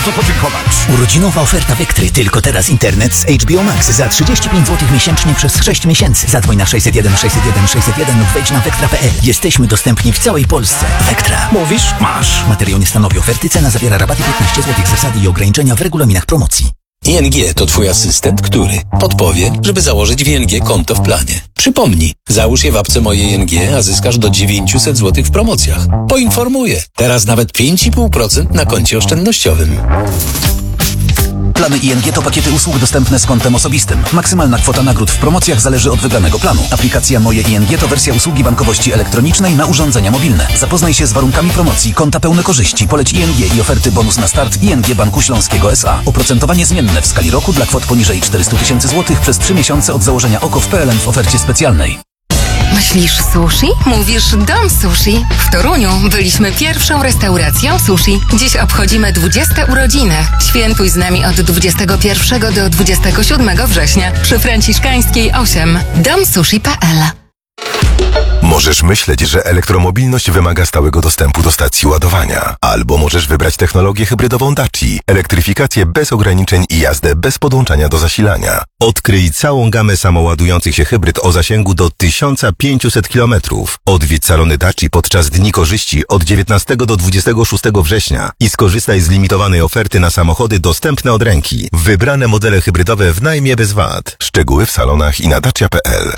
co podziękować. Urodzinowa oferta Vectry. Tylko teraz internet z HBO Max za 35 zł miesięcznie przez 6 miesięcy. Zadzwoń na 601 601 601 lub wejdź na vectra.pl. Jesteśmy dostępni w całej Polsce. Vectra. Mówisz? Masz. Materiał nie stanowi oferty. Cena zawiera rabaty 15 zł. Zasady i ograniczenia w regulaminach promocji. ING to Twój asystent, który podpowie, żeby założyć w ING konto w planie. Przypomnij, załóż je w apce Moje ING, a zyskasz do 900 zł w promocjach. Poinformuję, teraz nawet 5,5% na koncie oszczędnościowym. Plany ING to pakiety usług dostępne z kontem osobistym. Maksymalna kwota nagród w promocjach zależy od wybranego planu. Aplikacja Moje ING to wersja usługi bankowości elektronicznej na urządzenia mobilne. Zapoznaj się z warunkami promocji, konta pełne korzyści, poleć ING i oferty bonus na start ING Banku Śląskiego S.A. Oprocentowanie zmienne w skali roku dla kwot poniżej 400 000 zł przez 3 miesiące od założenia OKO w PLN w ofercie specjalnej. Myślisz sushi? Mówisz Dom Sushi. W Toruniu byliśmy pierwszą restauracją sushi. Dziś obchodzimy 20 urodziny. Świętuj z nami od 21 do 27 września przy Franciszkańskiej 8. domsushi.pl. Możesz myśleć, że elektromobilność wymaga stałego dostępu do stacji ładowania. Albo możesz wybrać technologię hybrydową Daci, elektryfikację bez ograniczeń i jazdę bez podłączania do zasilania. Odkryj całą gamę samoładujących się hybryd o zasięgu do 1500 km. Odwiedź salony Daci podczas Dni Korzyści od 19 do 26 września i skorzystaj z limitowanej oferty na samochody dostępne od ręki. Wybrane modele hybrydowe w najmie bez VAT. Szczegóły w salonach i na dacia.pl.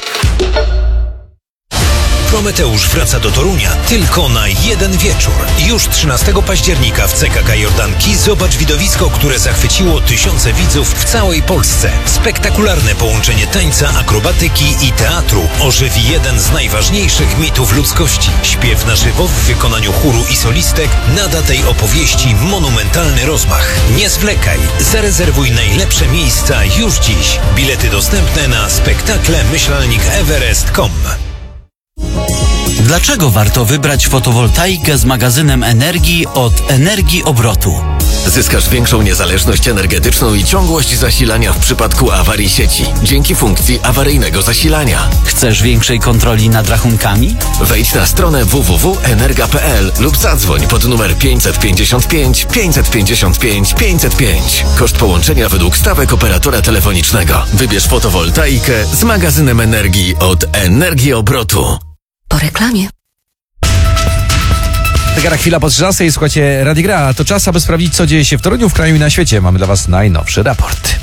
Prometeusz wraca do Torunia tylko na jeden wieczór. Już 13 października w CKK Jordanki zobacz widowisko, które zachwyciło tysiące widzów w całej Polsce. Spektakularne połączenie tańca, akrobatyki i teatru ożywi jeden z najważniejszych mitów ludzkości. Śpiew na żywo w wykonaniu chóru i solistek nada tej opowieści monumentalny rozmach. Nie zwlekaj, zarezerwuj najlepsze miejsca już dziś. Bilety dostępne na spektakle-everest.com. Dlaczego warto wybrać fotowoltaikę z magazynem energii od Energii Obrotu? Zyskasz większą niezależność energetyczną i ciągłość zasilania w przypadku awarii sieci dzięki funkcji awaryjnego zasilania. Chcesz większej kontroli nad rachunkami? Wejdź na stronę www.energa.pl lub zadzwoń pod numer 555 555 505. Koszt połączenia według stawek operatora telefonicznego. Wybierz fotowoltaikę z magazynem energii od Energii Obrotu. Po reklamie. Zegara chwila po 13. Słuchajcie, Radia Gra. To czas, aby sprawdzić, co dzieje się w Toruniu, w kraju i na świecie. Mamy dla Was najnowszy raport.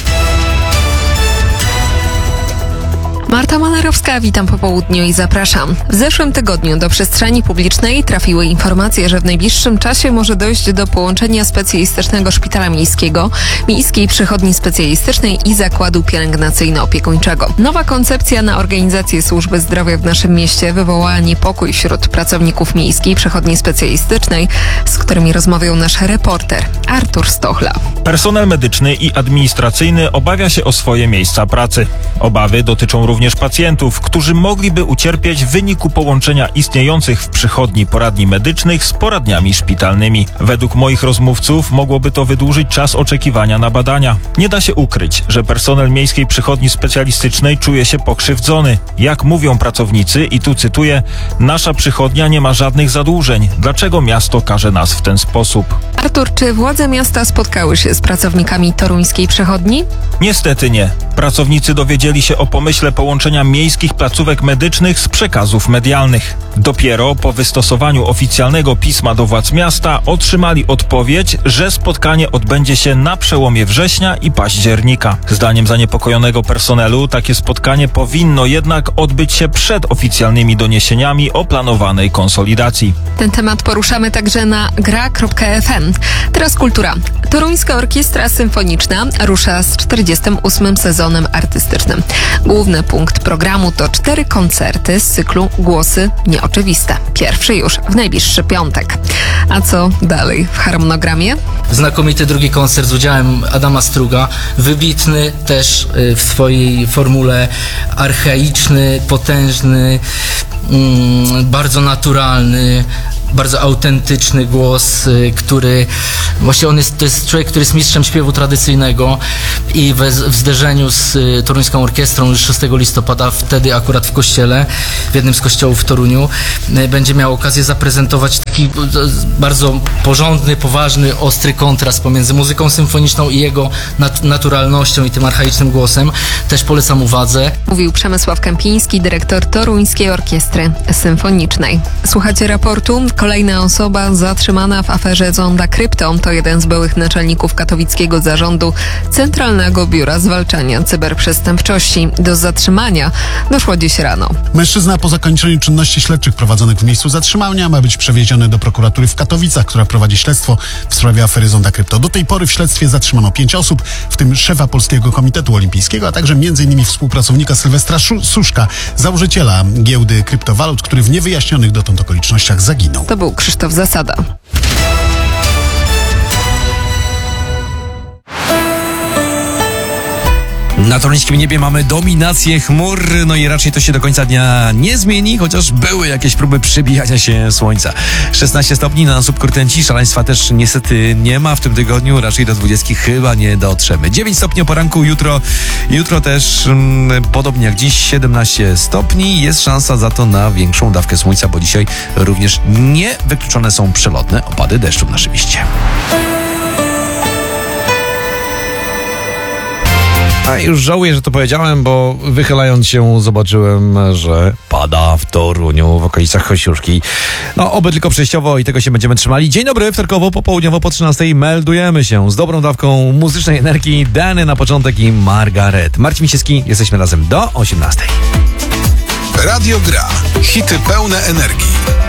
Marta Malerowska, witam po południu i zapraszam. W zeszłym tygodniu do przestrzeni publicznej trafiły informacje, że w najbliższym czasie może dojść do połączenia specjalistycznego szpitala miejskiego, miejskiej przychodni specjalistycznej i zakładu pielęgnacyjno-opiekuńczego. Nowa koncepcja na organizację służby zdrowia w naszym mieście wywołała niepokój wśród pracowników miejskiej przychodni specjalistycznej, z którymi rozmawiał nasz reporter Artur Stochla. Personel medyczny i administracyjny obawia się o swoje miejsca pracy. Obawy dotyczą również pacjentów, którzy mogliby ucierpieć w wyniku połączenia istniejących w przychodni poradni medycznych z poradniami szpitalnymi. Według moich rozmówców mogłoby to wydłużyć czas oczekiwania na badania. Nie da się ukryć, że personel miejskiej przychodni specjalistycznej czuje się pokrzywdzony. Jak mówią pracownicy, i tu cytuję, nasza przychodnia nie ma żadnych zadłużeń. Dlaczego miasto karze nas w ten sposób? Artur, czy władze miasta spotkały się z pracownikami toruńskiej przychodni? Niestety nie. Pracownicy dowiedzieli się o pomyśle połączenia miejskich placówek medycznych z przekazów medialnych. Dopiero po wystosowaniu oficjalnego pisma do władz miasta otrzymali odpowiedź, że spotkanie odbędzie się na przełomie września i października. Zdaniem zaniepokojonego personelu takie spotkanie powinno jednak odbyć się przed oficjalnymi doniesieniami o planowanej konsolidacji. Ten temat poruszamy także na gra.fm. Teraz kultura. Toruńska Orkiestra Symfoniczna rusza z 48. sezonem artystycznym. Główny punkt programu to 4 koncerty z cyklu Głosy Nieoczywiste. Pierwszy już w najbliższy piątek. A co dalej w harmonogramie? Znakomity drugi koncert z udziałem Adama Struga. Wybitny też w swojej formule, archaiczny, potężny, bardzo naturalny. bardzo autentyczny głos, który właśnie to jest człowiek, który jest mistrzem śpiewu tradycyjnego i w zderzeniu z Toruńską Orkiestrą już 6 listopada, wtedy akurat w kościele, w jednym z kościołów w Toruniu, będzie miał okazję zaprezentować taki bardzo porządny, poważny, ostry kontrast pomiędzy muzyką symfoniczną i jego naturalnością i tym archaicznym głosem. Też polecam uwadze. Mówił Przemysław Kępiński, dyrektor Toruńskiej Orkiestry Symfonicznej. Słuchacie raportu. Kolejna osoba zatrzymana w aferze Zonda Krypto to jeden z byłych naczelników katowickiego zarządu Centralnego Biura Zwalczania Cyberprzestępczości. Do zatrzymania doszło dziś rano. Mężczyzna po zakończeniu czynności śledczych prowadzonych w miejscu zatrzymania ma być przewieziony do prokuratury w Katowicach, która prowadzi śledztwo w sprawie afery Zonda Krypto. Do tej pory w śledztwie zatrzymano 5 osób, w tym szefa Polskiego Komitetu Olimpijskiego, a także m.in. współpracownika Sylwestra Suszka, założyciela giełdy kryptowalut, który w niewyjaśnionych dotąd okolicznościach zaginął. To był Krzysztof Zasada. Na toruńskim niebie mamy dominację chmur, no i raczej to się do końca dnia nie zmieni, chociaż były jakieś próby przybijania się słońca. 16 stopni na subkurtenci, szaleństwa też niestety nie ma w tym tygodniu, raczej do 20 chyba nie dotrzemy. 9 stopni o poranku, jutro też podobnie jak dziś 17 stopni, jest szansa za to na większą dawkę słońca, bo dzisiaj również niewykluczone są przelotne opady deszczu w naszym mieście. A już żałuję, że to powiedziałem, bo wychylając się zobaczyłem, że pada w Toruniu, w okolicach Chosiuszki. No, oby tylko przejściowo i tego się będziemy trzymali. Dzień dobry, wtorkowo, popołudniowo po 13 meldujemy się z dobrą dawką muzycznej energii. Dany na początek i Margaret. Marcin Misiewski, jesteśmy razem do 18. Radio Gra. Hity pełne energii.